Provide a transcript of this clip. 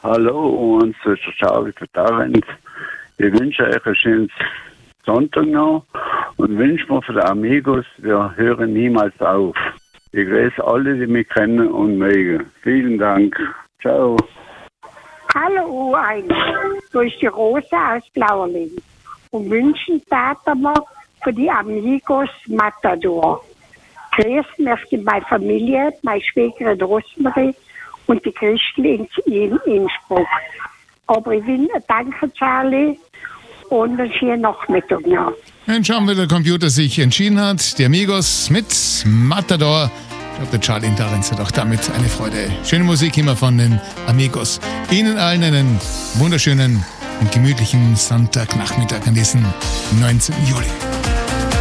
Hallo und so ist der Charlie von Tarent. Ich wünsche euch ein schönes Sonntag noch und wünsche mir für die Amigos, wir hören niemals auf. Ich grüße alle, die mich kennen und mögen. Vielen Dank. Ciao. Hallo U1, du bist die Rosa aus Blauerling und wünschen Vater mir für die Amigos Matador. Grüßen möchte meine Familie, meine Schwägerin Rosmarie und die Christel in Innsbruck. Aber ich will danke, Charlie, und einen schönen Nachmittag noch. Dann schauen wir, wie der Computer sich entschieden hat. Die Amigos mit Matador. Ich glaube, der Charlie in Tarent hat auch damit eine Freude. Schöne Musik immer von den Amigos. Ihnen allen einen wunderschönen und gemütlichen Sonntagnachmittag an diesem 19. Juli.